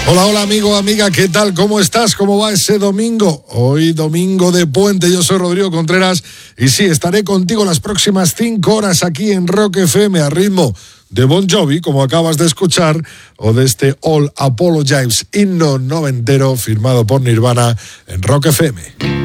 Hola, hola amigo, amiga, ¿qué tal? ¿Cómo estás? ¿Cómo va ese domingo? Hoy domingo de puente, yo soy Rodrigo Contreras y sí, estaré contigo las próximas 5 horas aquí en Rock FM a ritmo de Bon Jovi, como acabas de escuchar, o de este All Apologize, himno noventero firmado por Nirvana en Rock FM.